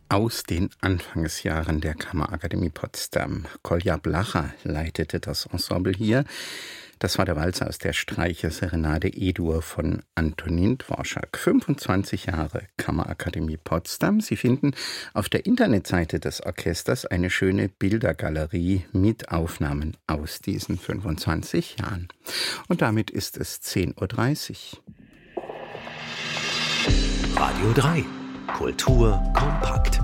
Aus den Anfangsjahren der Kammerakademie Potsdam. Kolja Blacher leitete das Ensemble hier. Das war der Walzer aus der Streicher-Serenade E-Dur von Antonin Dvorak. 25 Jahre Kammerakademie Potsdam. Sie finden auf der Internetseite des Orchesters eine schöne Bildergalerie mit Aufnahmen aus diesen 25 Jahren. Und damit ist es 10.30 Uhr. Radio 3. Kultur kompakt.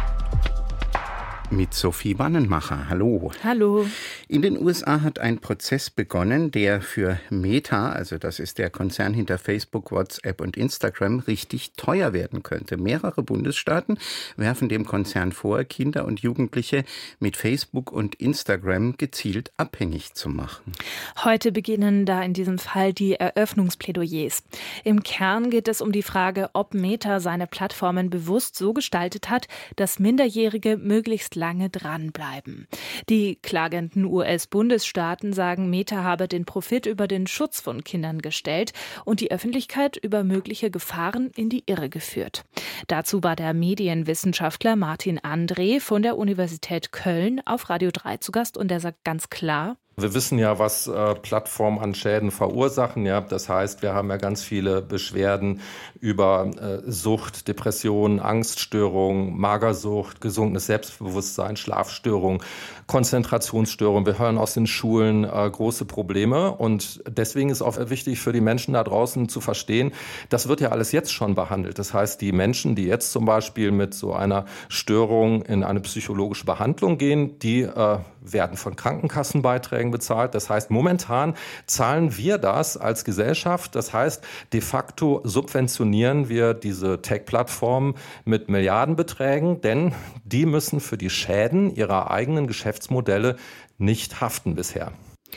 Mit Sophie Wannenmacher. Hallo. Hallo. In den USA hat ein Prozess begonnen, der für Meta, also das ist der Konzern hinter Facebook, WhatsApp und Instagram, richtig teuer werden könnte. Mehrere Bundesstaaten werfen dem Konzern vor, Kinder und Jugendliche mit Facebook und Instagram gezielt abhängig zu machen. Heute beginnen da in diesem Fall die Eröffnungsplädoyers. Im Kern geht es um die Frage, ob Meta seine Plattformen bewusst so gestaltet hat, dass Minderjährige möglichst lange dranbleiben. Die klagenden US-Bundesstaaten sagen, Meta habe den Profit über den Schutz von Kindern gestellt und die Öffentlichkeit über mögliche Gefahren in die Irre geführt. Dazu war der Medienwissenschaftler Martin André von der Universität Köln auf Radio 3 zu Gast und er sagt ganz klar: Wir wissen ja, was Plattformen an Schäden verursachen. Ja, das heißt, wir haben ja ganz viele Beschwerden über Sucht, Depressionen, Angststörungen, Magersucht, gesunkenes Selbstbewusstsein, Schlafstörungen, Konzentrationsstörungen. Wir hören aus den Schulen große Probleme und deswegen ist auch wichtig für die Menschen da draußen zu verstehen, das wird ja alles jetzt schon behandelt. Das heißt, die Menschen, die jetzt zum Beispiel mit so einer Störung in eine psychologische Behandlung gehen, die werden von Krankenkassenbeiträgen bezahlt. Das heißt, momentan zahlen wir das als Gesellschaft. Das heißt, de facto subventionieren wir diese Tech-Plattformen mit Milliardenbeträgen, denn die müssen für die Schäden ihrer eigenen Geschäftsmodelle nicht haften bisher.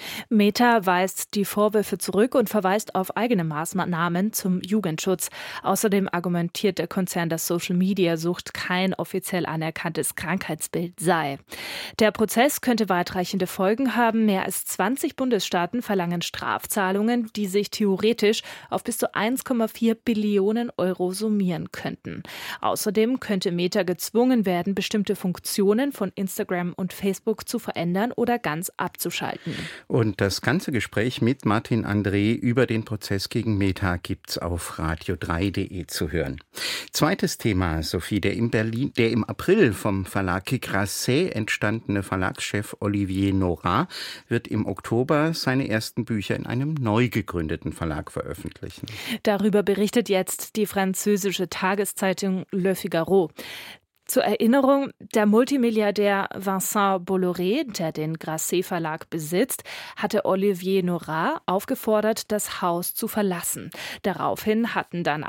Meta weist die Vorwürfe zurück und verweist auf eigene Maßnahmen zum Jugendschutz. Außerdem argumentiert der Konzern, dass Social-Media-Sucht kein offiziell anerkanntes Krankheitsbild sei. Der Prozess könnte weitreichende Folgen haben. Mehr als 20 Bundesstaaten verlangen Strafzahlungen, die sich theoretisch auf bis zu 1,4 Billionen Euro summieren könnten. Außerdem könnte Meta gezwungen werden, bestimmte Funktionen von Instagram und Facebook zu verändern oder ganz abzuschalten. Und das ganze Gespräch mit Martin André über den Prozess gegen Meta gibt's auf radio3.de zu hören. Zweites Thema, Sophie, der im April vom Verlag Grasset entstandene Verlagschef Olivier Nora wird im Oktober seine ersten Bücher in einem neu gegründeten Verlag veröffentlichen. Darüber berichtet jetzt die französische Tageszeitung Le Figaro. Zur Erinnerung, der Multimilliardär Vincent Bolloré, der den Grasset-Verlag besitzt, hatte Olivier Nora aufgefordert, das Haus zu verlassen. Daraufhin hatten dann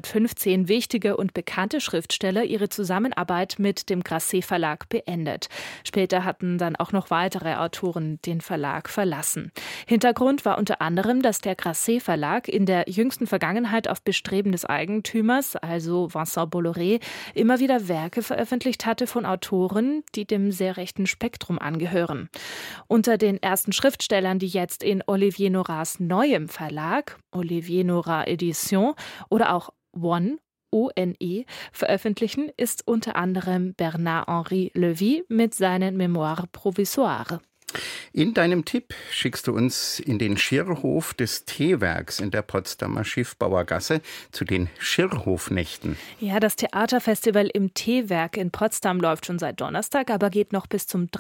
115 wichtige und bekannte Schriftsteller ihre Zusammenarbeit mit dem Grasset-Verlag beendet. Später hatten dann auch noch weitere Autoren den Verlag verlassen. Hintergrund war unter anderem, dass der Grasset-Verlag in der jüngsten Vergangenheit auf Bestreben des Eigentümers, also Vincent Bolloré, immer wieder Werke veröffentlicht hatte von Autoren, die dem sehr rechten Spektrum angehören. Unter den ersten Schriftstellern, die jetzt in Olivier Noras neuem Verlag, Olivier Nora Edition oder auch One, ONE, veröffentlichen, ist unter anderem Bernard-Henri Lévy mit seinen Mémoires provisoires. In deinem Tipp schickst du uns in den Schirrhof des Teewerks in der Potsdamer Schiffbauergasse zu den Schirrhofnächten. Ja, das Theaterfestival im Teewerk in Potsdam läuft schon seit Donnerstag, aber geht noch bis zum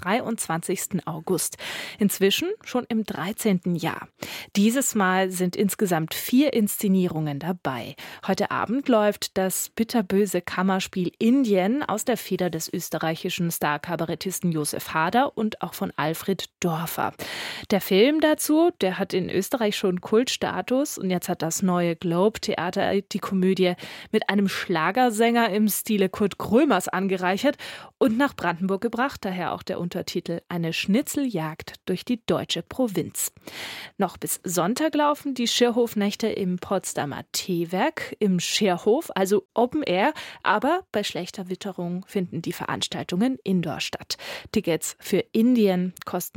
23. August. Inzwischen schon im 13. Jahr. Dieses Mal sind insgesamt 4 Inszenierungen dabei. Heute Abend läuft das bitterböse Kammerspiel Indien aus der Feder des österreichischen Star-Kabarettisten Josef Hader und auch von Alfred Dorfer. Der Film dazu, der hat in Österreich schon Kultstatus und jetzt hat das neue Globe-Theater die Komödie mit einem Schlagersänger im Stile Kurt Krömers angereichert und nach Brandenburg gebracht, daher auch der Untertitel Eine Schnitzeljagd durch die deutsche Provinz. Noch bis Sonntag laufen die Schirrhofnächte im Potsdamer Teewerk im Schirrhof, also Open Air, aber bei schlechter Witterung finden die Veranstaltungen indoor statt. Tickets für Indien kosten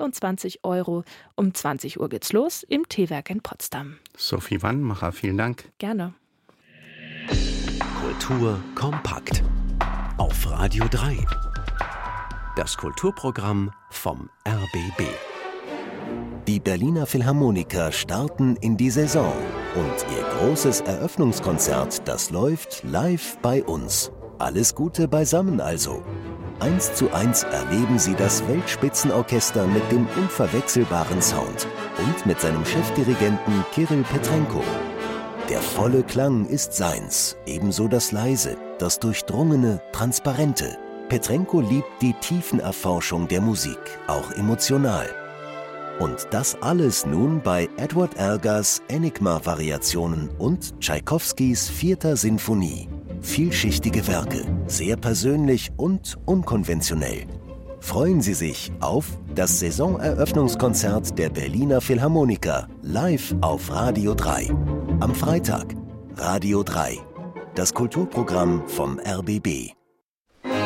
23 Euro. Um 20 Uhr geht's los im Teewerk in Potsdam. Sophie Wannenmacher, vielen Dank. Gerne. Kultur kompakt. auf Radio 3. Das Kulturprogramm vom RBB. Die Berliner Philharmoniker starten in die Saison und ihr großes Eröffnungskonzert, das läuft live bei uns. Alles Gute beisammen also. 1:1 erleben Sie das Weltspitzenorchester mit dem unverwechselbaren Sound und mit seinem Chefdirigenten Kirill Petrenko. Der volle Klang ist seins, ebenso das leise, das durchdrungene, transparente. Petrenko liebt die Tiefenerforschung der Musik, auch emotional. Und das alles nun bei Edward Elgars Enigma-Variationen und Tschaikowskis 4. Sinfonie. Vielschichtige Werke, sehr persönlich und unkonventionell. Freuen Sie sich auf das Saisoneröffnungskonzert der Berliner Philharmoniker live auf Radio 3. Am Freitag Radio 3, das Kulturprogramm vom RBB.